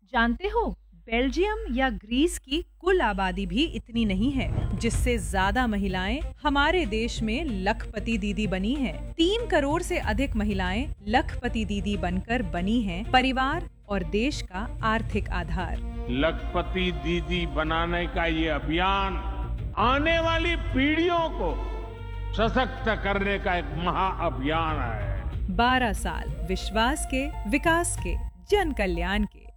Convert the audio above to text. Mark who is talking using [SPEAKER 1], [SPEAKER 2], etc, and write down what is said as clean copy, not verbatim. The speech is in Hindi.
[SPEAKER 1] जानते हो, बेल्जियम या ग्रीस की कुल आबादी भी इतनी नहीं है, जिससे ज्यादा महिलाएं हमारे देश में लखपति दीदी बनी हैं। 3 करोड़ से अधिक महिलाएं लखपति दीदी बनकर बनी हैं परिवार और देश का आर्थिक आधार।
[SPEAKER 2] लखपति दीदी बनाने का ये अभियान आने वाली पीढ़ियों को सशक्त करने का एक महाअभियान है।
[SPEAKER 1] 12 साल विश्वास के, विकास के, जन कल्याण के।